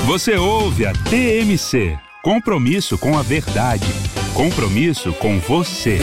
Você ouve a TMC. Compromisso com a verdade. Compromisso com você.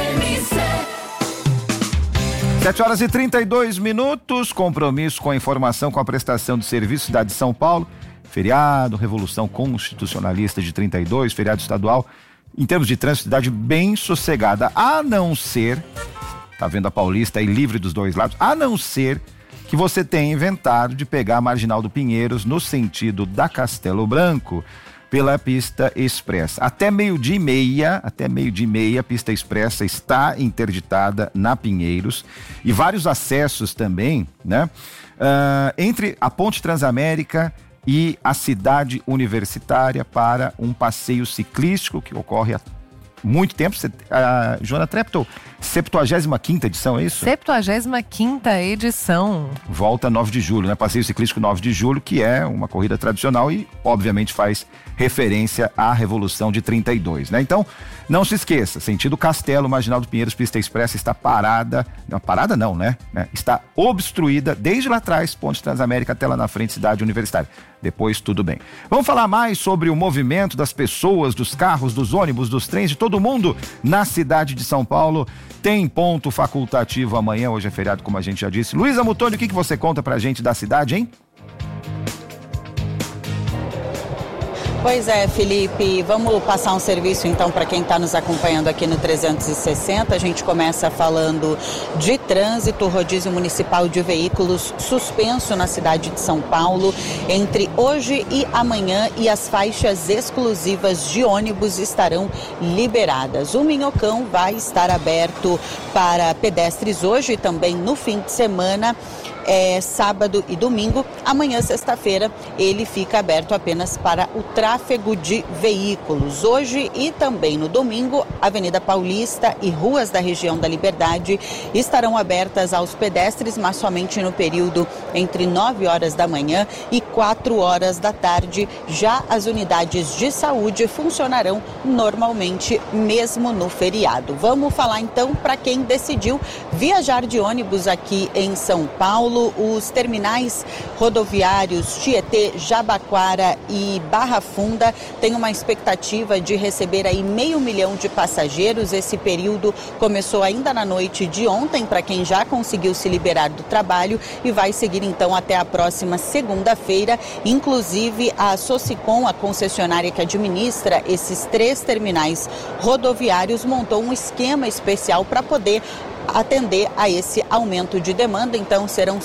7h32, compromisso com a informação, com a prestação de serviço, cidade de São Paulo, feriado, Revolução Constitucionalista de 32, feriado estadual, em termos de trânsito, cidade bem sossegada, a não ser, tá vendo a Paulista aí livre dos dois lados, a não ser que você tenha inventado de pegar a Marginal do Pinheiros no sentido da Castelo Branco, pela pista expressa. Até meio-dia e meia, a pista expressa está interditada na Pinheiros e vários acessos também, né? Entre a Ponte Transamérica e a cidade universitária para um passeio ciclístico que ocorre há muito tempo. Joana Treptow, 75ª edição, é isso? 75ª edição. Volta 9 de julho, né? Passeio ciclístico 9 de julho, que é uma corrida tradicional e, obviamente, faz referência à Revolução de 32, né? Então, não se esqueça, sentido Castelo, Marginal do Pinheiros, pista expressa está parada. Não, parada não, né? Está obstruída desde lá atrás, Ponte Transamérica até lá na frente, cidade universitária. Depois, tudo bem. Vamos falar mais sobre o movimento das pessoas, dos carros, dos ônibus, dos trens, de todo mundo na cidade de São Paulo. Tem ponto facultativo amanhã, hoje é feriado, como a gente já disse. Luísa Mutoni, o que você conta pra gente da cidade, hein? Pois é, Felipe, vamos passar um serviço então para quem está nos acompanhando aqui no 360. A gente começa falando de trânsito, rodízio municipal de veículos suspenso na cidade de São Paulo entre hoje e amanhã, e as faixas exclusivas de ônibus estarão liberadas. O Minhocão vai estar aberto para pedestres hoje e também no fim de semana. Sábado e domingo. Amanhã, sexta-feira, ele fica aberto apenas para o tráfego de veículos. Hoje e também no domingo, Avenida Paulista e ruas da região da Liberdade estarão abertas aos pedestres, mas somente no período entre 9 horas da manhã e 4 horas da tarde. Já as unidades de saúde funcionarão normalmente, mesmo no feriado. Vamos falar então para quem decidiu viajar de ônibus aqui em São Paulo. Os terminais rodoviários Tietê, Jabaquara e Barra Funda têm uma expectativa de receber aí 500 mil de passageiros. Esse período começou ainda na noite de ontem para quem já conseguiu se liberar do trabalho e vai seguir então até a próxima segunda-feira. Inclusive a Socicom, a concessionária que administra esses 3 terminais rodoviários, montou um esquema especial para poder atender a esse aumento de demanda. Então serão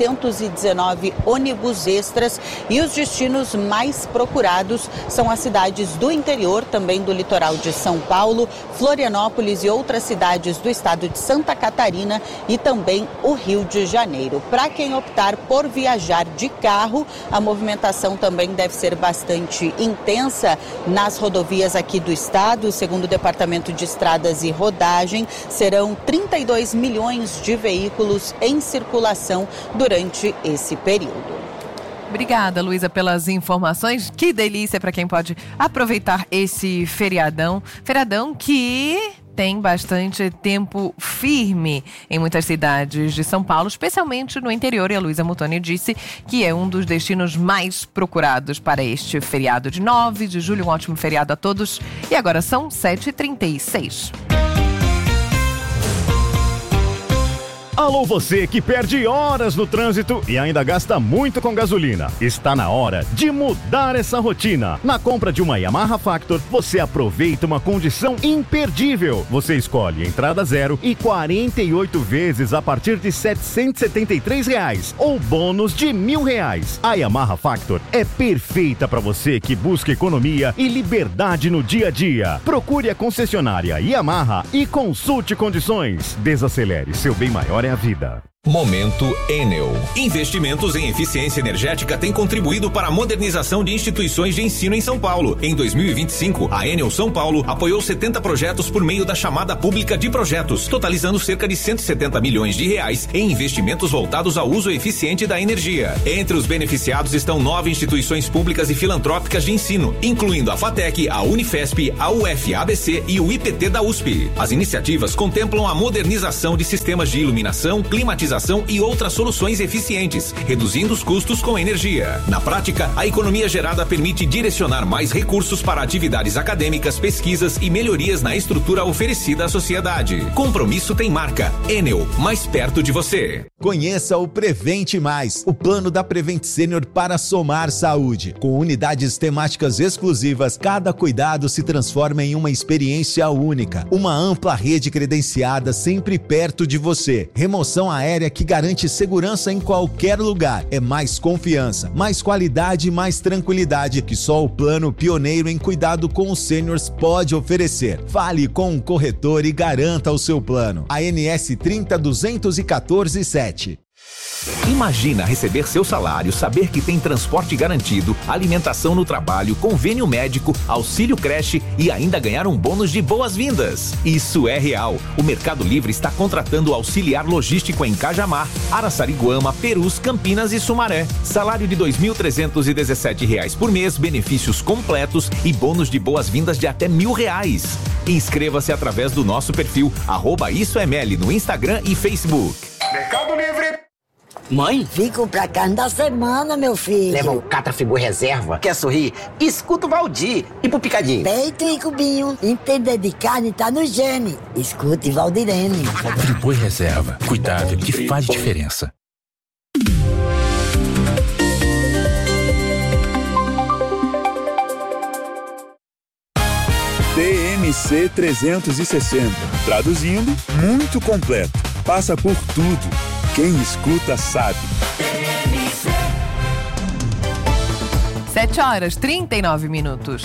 719 ônibus extras e os destinos mais procurados são as cidades do interior, também do litoral de São Paulo, Florianópolis e outras cidades do estado de Santa Catarina e também o Rio de Janeiro. Para quem optar por viajar de carro, a movimentação também deve ser bastante intensa nas rodovias aqui do estado. Segundo o Departamento de Estradas e Rodagem, serão 32 milhões de veículos em circulação durante esse período. Obrigada, Luísa, pelas informações. Que delícia para quem pode aproveitar esse feriadão. Feriadão que tem bastante tempo firme em muitas cidades de São Paulo, especialmente no interior. E a Luísa Mutoni disse que é um dos destinos mais procurados para este feriado de 9 de julho. Um ótimo feriado a todos. E agora são 7h36. Alô, você que perde horas no trânsito e ainda gasta muito com gasolina. Está na hora de mudar essa rotina. Na compra de uma Yamaha Factor, você aproveita uma condição imperdível. Você escolhe entrada zero e 48 vezes a partir de R$ 773 ou bônus de R$1.000. A Yamaha Factor é perfeita para você que busca economia e liberdade no dia a dia. Procure a concessionária Yamaha e consulte condições. Desacelere, seu bem maior é a vida. Momento Enel. Investimentos em eficiência energética têm contribuído para a modernização de instituições de ensino em São Paulo. Em 2025, a Enel São Paulo apoiou 70 projetos por meio da chamada pública de projetos, totalizando cerca de R$170 milhões em investimentos voltados ao uso eficiente da energia. Entre os beneficiados estão 9 instituições públicas e filantrópicas de ensino, incluindo a FATEC, a Unifesp, a UFABC e o IPT da USP. As iniciativas contemplam a modernização de sistemas de iluminação, climatização climatização e outras soluções eficientes, reduzindo os custos com energia. Na prática, a economia gerada permite direcionar mais recursos para atividades acadêmicas, pesquisas e melhorias na estrutura oferecida à sociedade. Compromisso tem marca. Enel, mais perto de você. Conheça o Prevente Mais, o plano da Prevent Senior para somar saúde. Com unidades temáticas exclusivas, cada cuidado se transforma em uma experiência única. Uma ampla rede credenciada sempre perto de você. Remoção aérea que garante segurança em qualquer lugar. É mais confiança, mais qualidade e mais tranquilidade que só o plano pioneiro em cuidado com os sêniors pode oferecer. Fale com o corretor e garanta o seu plano. ANS 302147. Imagina receber seu salário, saber que tem transporte garantido, alimentação no trabalho, convênio médico, auxílio creche e ainda ganhar um bônus de boas-vindas. Isso é real. O Mercado Livre está contratando auxiliar logístico em Cajamar, Araçariguama, Perus, Campinas e Sumaré. Salário de R$ 2.317 por mês, benefícios completos e bônus de boas-vindas de até R$1.000. Inscreva-se através do nosso perfil @IsoML no Instagram e Facebook. Mercado Livre. Mãe? Vim comprar carne da semana, meu filho. Leva um Catrafibur reserva. Quer sorrir? Escuta o Valdir. E pro picadinho? Peito e cubinho. Entender de carne tá no gene. Escute Valdirene. Friboi reserva. Cuidado que faz diferença. TMC 360. Traduzindo, muito completo. Passa por tudo. Quem escuta sabe. 7h39.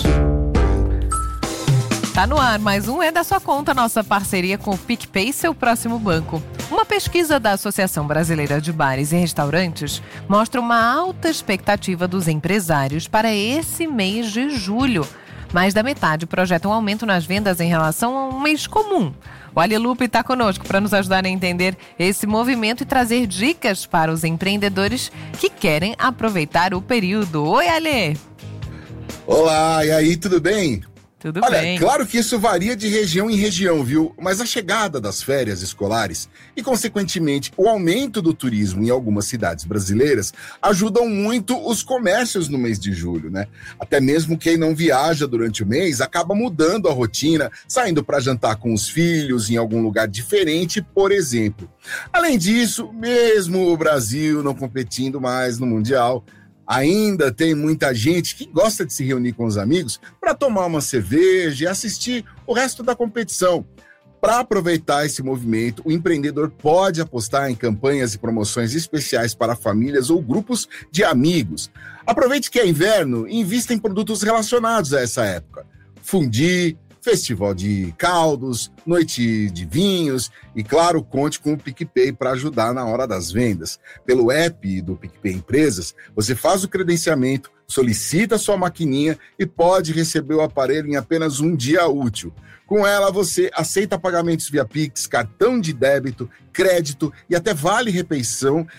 Tá no ar, mais um É da Sua Conta, nossa parceria com o PicPay, seu próximo banco. Uma pesquisa da Associação Brasileira de Bares e Restaurantes mostra uma alta expectativa dos empresários para esse mês de julho. Mais da metade projeta um aumento nas vendas em relação a um mês comum. O Ali Lupe está conosco para nos ajudar a entender esse movimento e trazer dicas para os empreendedores que querem aproveitar o período. Oi, Ali! Olá, e aí, tudo bem? Tudo Olha, bem. Claro que isso varia de região em região, viu? Mas a chegada das férias escolares e, consequentemente, o aumento do turismo em algumas cidades brasileiras ajudam muito os comércios no mês de julho, né? Até mesmo quem não viaja durante o mês acaba mudando a rotina, saindo para jantar com os filhos em algum lugar diferente, por exemplo. Além disso, mesmo o Brasil não competindo mais no Mundial, ainda tem muita gente que gosta de se reunir com os amigos para tomar uma cerveja e assistir o resto da competição. Para aproveitar esse movimento, o empreendedor pode apostar em campanhas e promoções especiais para famílias ou grupos de amigos. Aproveite que é inverno e invista em produtos relacionados a essa época. Fundi, festival de caldos, noite de vinhos e, claro, conte com o PicPay para ajudar na hora das vendas. Pelo app do PicPay Empresas, você faz o credenciamento, solicita sua maquininha e pode receber o aparelho em apenas um dia útil. Com ela, você aceita pagamentos via Pix, cartão de débito, crédito e até vale refeição,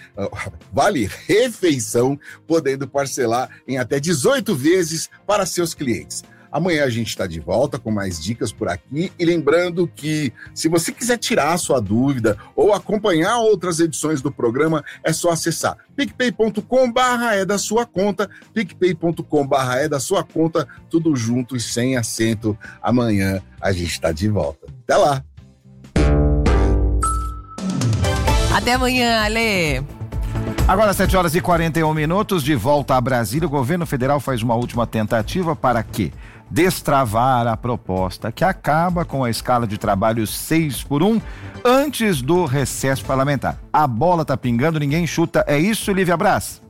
podendo parcelar em até 18 vezes para seus clientes. Amanhã a gente está de volta com mais dicas por aqui e lembrando que se você quiser tirar a sua dúvida ou acompanhar outras edições do programa, é só acessar picpay.com/é-da-sua-conta, picpay.com/é-da-sua-conta, tudo junto e sem acento. Amanhã a gente está de volta. Até lá! Até amanhã, Ale! Agora, 7h41, de volta a Brasília, o governo federal faz uma última tentativa para quê? Destravar a proposta que acaba com a escala de trabalho 6x1 antes do recesso parlamentar. A bola tá pingando, ninguém chuta. É isso, Lívia Braz?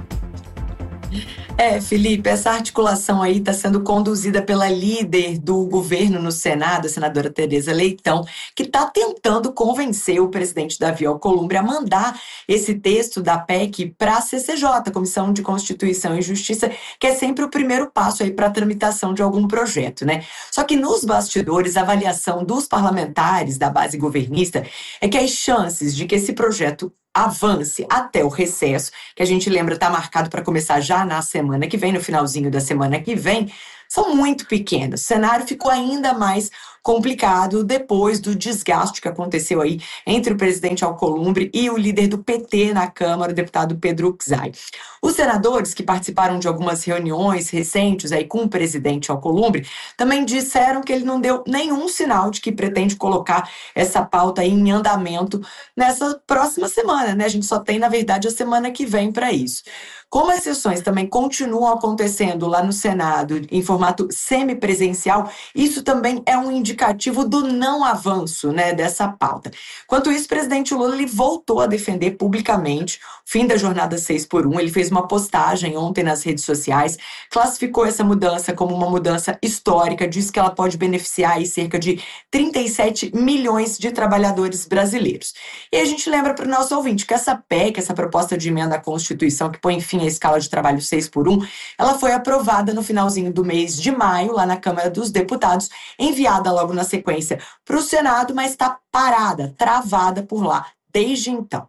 Felipe, essa articulação aí está sendo conduzida pela líder do governo no Senado, a senadora Tereza Leitão, que está tentando convencer o presidente Davi Alcolumbre a mandar esse texto da PEC para a CCJ, Comissão de Constituição e Justiça, que é sempre o primeiro passo aí para a tramitação de algum projeto, né? Só que nos bastidores, a avaliação dos parlamentares da base governista é que as chances de que esse projeto avance até o recesso, que a gente lembra está marcado para começar já na semana que vem, no finalzinho da semana que vem, são muito pequenos. O cenário ficou ainda mais complicado depois do desgaste que aconteceu aí entre o presidente Alcolumbre e o líder do PT na Câmara, o deputado Pedro Czai. Os senadores que participaram de algumas reuniões recentes aí com o presidente Alcolumbre também disseram que ele não deu nenhum sinal de que pretende colocar essa pauta aí em andamento nessa próxima semana, né? A gente só tem, na verdade, a semana que vem para isso. Como as sessões também continuam acontecendo lá no Senado em formato semipresencial, isso também é um indicativo do não avanço, né, dessa pauta. Enquanto isso, o presidente Lula ele voltou a defender publicamente o fim da jornada 6x1. Ele fez uma postagem ontem nas redes sociais, classificou essa mudança como uma mudança histórica, disse que ela pode beneficiar aí cerca de 37 milhões de trabalhadores brasileiros. E a gente lembra para o nosso ouvinte que essa PEC, essa proposta de emenda à Constituição que põe fim a escala de trabalho 6x1, ela foi aprovada no finalzinho do mês de maio, lá na Câmara dos Deputados, enviada logo na sequência para o Senado, mas está parada, travada por lá desde então.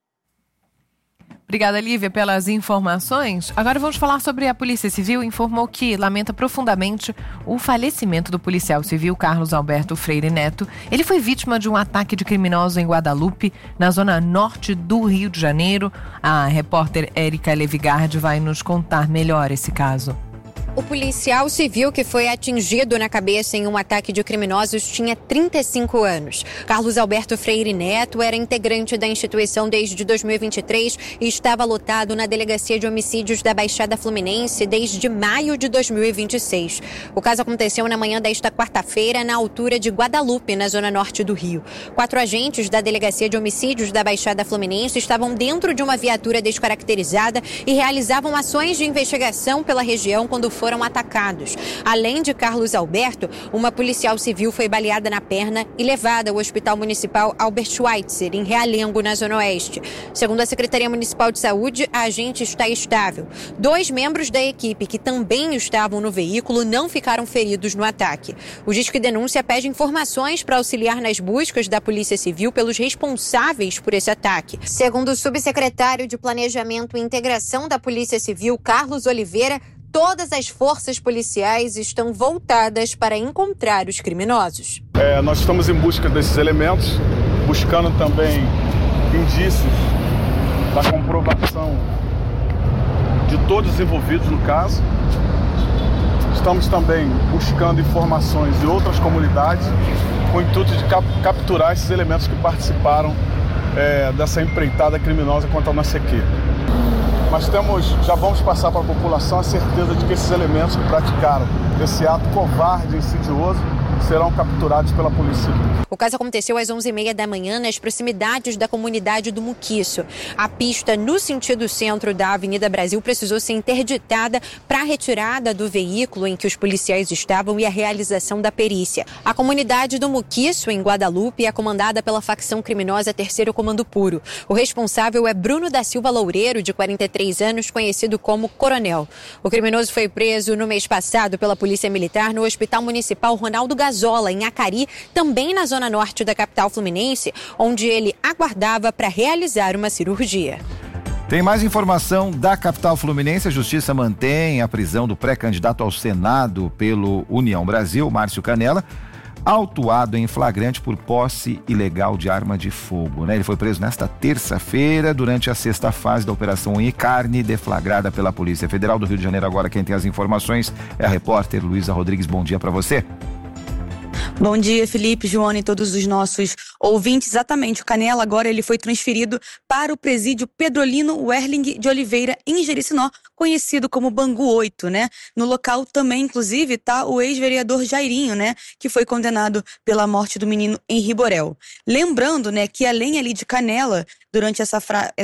Obrigada, Lívia, pelas informações. Agora vamos falar sobre a Polícia Civil. Informou que lamenta profundamente o falecimento do policial civil Carlos Alberto Freire Neto. Ele foi vítima de um ataque de criminosos em Guadalupe, na zona norte do Rio de Janeiro. A repórter Érica Levigardi vai nos contar melhor esse caso. O policial civil que foi atingido na cabeça em um ataque de criminosos tinha 35 anos. Carlos Alberto Freire Neto era integrante da instituição desde 2023 e estava lotado na Delegacia de Homicídios da Baixada Fluminense desde maio de 2026. O caso aconteceu na manhã desta quarta-feira, na altura de Guadalupe, na zona norte do Rio. 4 agentes da Delegacia de Homicídios da Baixada Fluminense estavam dentro de uma viatura descaracterizada e realizavam ações de investigação pela região quando foram atacados. Além de Carlos Alberto, uma policial civil foi baleada na perna e levada ao Hospital Municipal Albert Schweitzer, em Realengo, na Zona Oeste. Segundo a Secretaria Municipal de Saúde, a agente está estável. 2 membros da equipe que também estavam no veículo não ficaram feridos no ataque. O Disque Denúncia pede informações para auxiliar nas buscas da Polícia Civil pelos responsáveis por esse ataque. Segundo o subsecretário de Planejamento e Integração da Polícia Civil, Carlos Oliveira, todas as forças policiais estão voltadas para encontrar os criminosos. Nós estamos em busca desses elementos, buscando também indícios da comprovação de todos os envolvidos no caso. Estamos também buscando informações de outras comunidades com o intuito de capturar esses elementos que participaram dessa empreitada criminosa contra a nossa equipe. Mas já vamos passar para a população a certeza de que esses elementos que praticaram esse ato covarde e insidioso serão capturados pela polícia. O caso aconteceu às 11h30 da manhã nas proximidades da comunidade do Muquiço. A pista no sentido centro da Avenida Brasil precisou ser interditada para a retirada do veículo em que os policiais estavam e a realização da perícia. A comunidade do Muquiço, em Guadalupe, é comandada pela facção criminosa Terceiro Comando Puro. O responsável é Bruno da Silva Loureiro, de 43 anos, conhecido como Coronel. O criminoso foi preso no mês passado pela Polícia Militar no Hospital Municipal Ronaldo Gazola, em Acari, também na zona norte da capital fluminense, onde ele aguardava para realizar uma cirurgia. Tem mais informação da capital fluminense. A Justiça mantém a prisão do pré-candidato ao Senado pelo União Brasil, Márcio Canela, autuado em flagrante por posse ilegal de arma de fogo, né? Ele foi preso nesta terça-feira durante a 6ª fase da Operação Unha e Carne, deflagrada pela Polícia Federal do Rio de Janeiro. Agora quem tem as informações é a repórter Luísa Rodrigues. Bom dia para você. Bom dia, Felipe, Joana e todos os nossos ouvintes. Exatamente, o Canela agora ele foi transferido para o presídio Pedrolino Werling de Oliveira, em Jericinó, conhecido como Bangu 8, né? No local também, inclusive, está o ex-vereador Jairinho, né? Que foi condenado pela morte do menino Henri Borel. Lembrando, né, que além ali de Canela, durante essa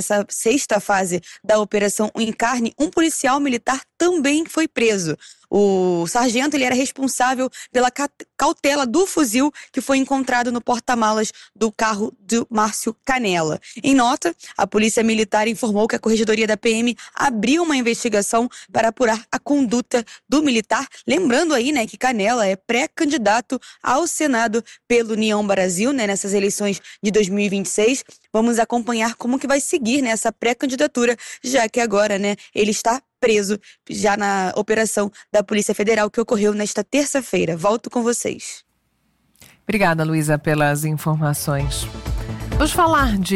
6ª fase da Operação Unha e Carne, um policial militar também foi preso. O sargento ele era responsável pela cautela do fuzil que foi encontrado no porta-malas do carro do Márcio Canela. Em nota, a Polícia Militar informou que a Corregedoria da PM abriu uma investigação para apurar a conduta do militar. Lembrando aí, né, que Canela é pré-candidato ao Senado pelo União Brasil, né, nessas eleições de 2026. Vamos acompanhar como que vai seguir nessa pré-candidatura, já que agora, né, ele está preso já na operação da Polícia Federal que ocorreu nesta terça-feira. Volto com vocês. Obrigada, Luísa, pelas informações. Vamos falar de